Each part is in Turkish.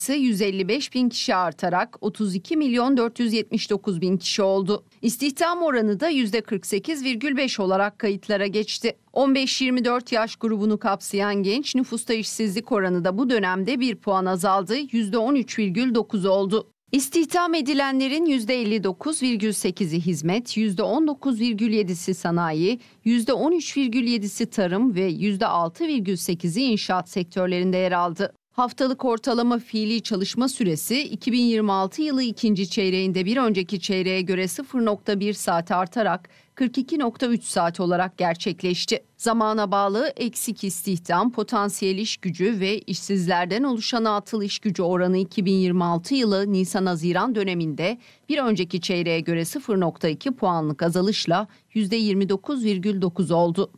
155 bin kişi artarak 32 milyon 479 bin kişi oldu. İstihdam oranı da %48,5 olarak kayıtlara geçti. 15-24 yaş grubunu kapsayan genç nüfusta işsizlik oranı da bu dönemde 1 puan azaldı, %13,9 oldu. İstihdam edilenlerin %59,8'i hizmet, %19,7'si sanayi, %13,7'si tarım ve %6,8'i inşaat sektörlerinde yer aldı. Haftalık ortalama fiili çalışma süresi 2026 yılı ikinci çeyreğinde bir önceki çeyreğe göre 0,1 saat artarak 42,3 saat olarak gerçekleşti. Zamana bağlı eksik istihdam, potansiyel iş gücü ve işsizlerden oluşan atıl iş gücü oranı 2026 yılı Nisan-Haziran döneminde bir önceki çeyreğe göre 0,2 puanlık azalışla %29,9 oldu.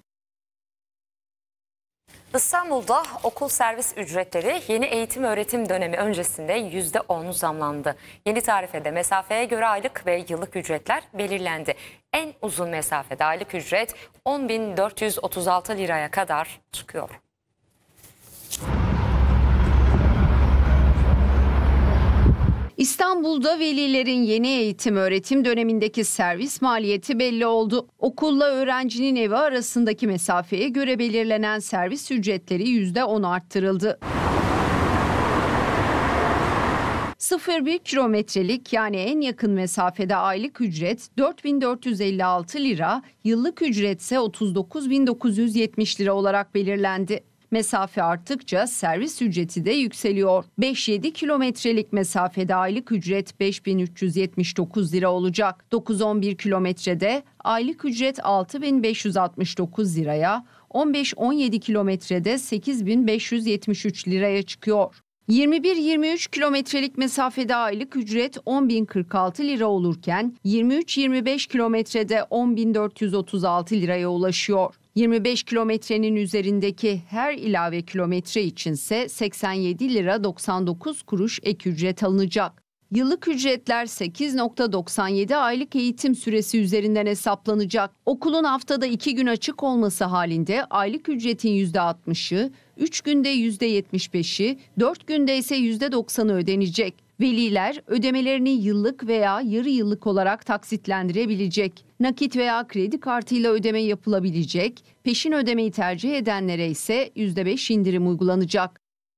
İstanbul'da okul servis ücretleri yeni eğitim öğretim dönemi öncesinde %10 zamlandı. Yeni tarifede mesafeye göre aylık ve yıllık ücretler belirlendi. En uzun mesafede aylık ücret 10.436 liraya kadar çıkıyor. İstanbul'da velilerin yeni eğitim öğretim dönemindeki servis maliyeti belli oldu. Okulla öğrencinin evi arasındaki mesafeye göre belirlenen servis ücretleri %10 arttırıldı. 0,1 kilometrelik yani en yakın mesafede aylık ücret 4.456 lira, yıllık ücretse 39.970 lira olarak belirlendi. Mesafe arttıkça servis ücreti de yükseliyor. 5-7 kilometrelik mesafede aylık ücret 5.379 lira olacak. 9-11 kilometrede aylık ücret 6.569 liraya, 15-17 kilometrede 8.573 liraya çıkıyor. 21-23 kilometrelik mesafede aylık ücret 10.046 lira olurken 23-25 kilometrede 10.436 liraya ulaşıyor. 25 kilometrenin üzerindeki her ilave kilometre içinse 87 lira 99 kuruş ek ücret alınacak. Yıllık ücretler 8,97 aylık eğitim süresi üzerinden hesaplanacak. Okulun haftada 2 gün açık olması halinde aylık ücretin %60'ı, 3 günde %75'i, 4 günde ise %90'ı ödenecek. Veliler ödemelerini yıllık veya yarı yıllık olarak taksitlendirebilecek. Nakit veya kredi kartıyla ödeme yapılabilecek. Peşin ödemeyi tercih edenlere ise %5 indirim uygulanacak.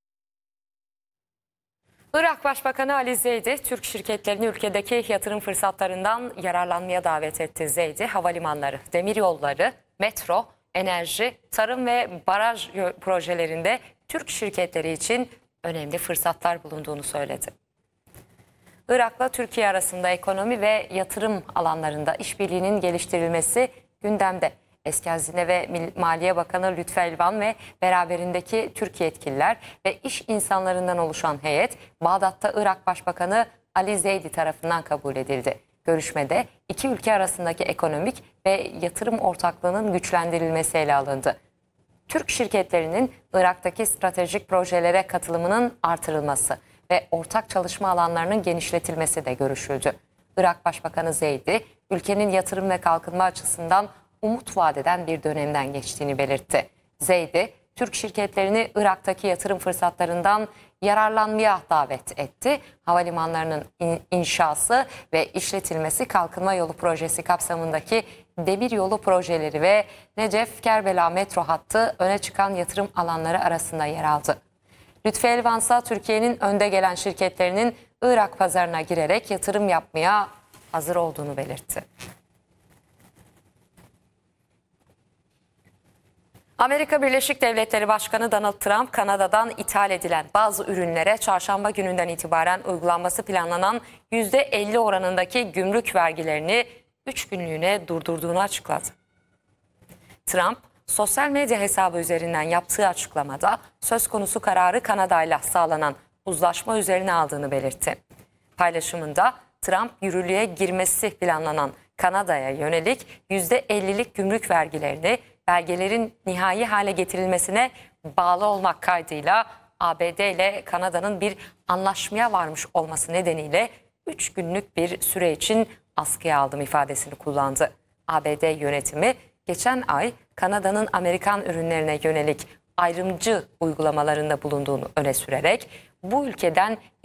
Irak Başbakanı Ali Zeydi, Türk şirketlerini ülkedeki yatırım fırsatlarından yararlanmaya davet etti. Zeydi, havalimanları, demiryolları, metro, enerji, tarım ve baraj projelerinde Türk şirketleri için önemli fırsatlar bulunduğunu söyledi. Irak'la Türkiye arasında ekonomi ve yatırım alanlarında işbirliğinin geliştirilmesi gündemde. Eski Hazine ve Maliye Bakanı Lütfü Elvan ve beraberindeki Türk yetkililer ve iş insanlarından oluşan heyet Bağdat'ta Irak Başbakanı Ali Zeydi tarafından kabul edildi. Görüşmede iki ülke arasındaki ekonomik ve yatırım ortaklığının güçlendirilmesi ele alındı. Türk şirketlerinin Irak'taki stratejik projelere katılımının artırılması ve ortak çalışma alanlarının genişletilmesi de görüşüldü. Irak Başbakanı Zeydi, ülkenin yatırım ve kalkınma açısından umut vadeden bir dönemden geçtiğini belirtti. Zeydi, Türk şirketlerini Irak'taki yatırım fırsatlarından yararlanmaya davet etti. Havalimanlarının inşası ve işletilmesi kalkınma yolu projesi kapsamındaki demir yolu projeleri ve Necef-Kerbela metro hattı öne çıkan yatırım alanları arasında yer aldı. Lütfü Elvan ise Türkiye'nin önde gelen şirketlerinin Irak pazarına girerek yatırım yapmaya hazır olduğunu belirtti. Amerika Birleşik Devletleri Başkanı Donald Trump, Kanada'dan ithal edilen bazı ürünlere çarşamba gününden itibaren uygulanması planlanan %50 oranındaki gümrük vergilerini 3 günlüğüne durdurduğunu açıkladı. Trump, sosyal medya hesabı üzerinden yaptığı açıklamada söz konusu kararı Kanada'yla sağlanan uzlaşma üzerine aldığını belirtti. Paylaşımında Trump, yürürlüğe girmesi planlanan Kanada'ya yönelik %50'lik gümrük vergilerini belgelerin nihai hale getirilmesine bağlı olmak kaydıyla ABD ile Kanada'nın bir anlaşmaya varmış olması nedeniyle 3 günlük bir süre için askıya aldım ifadesini kullandı. ABD yönetimi geçen ay Kanada'nın Amerikan ürünlerine yönelik ayrımcı uygulamalarında bulunduğunu öne sürerek bu ülkeden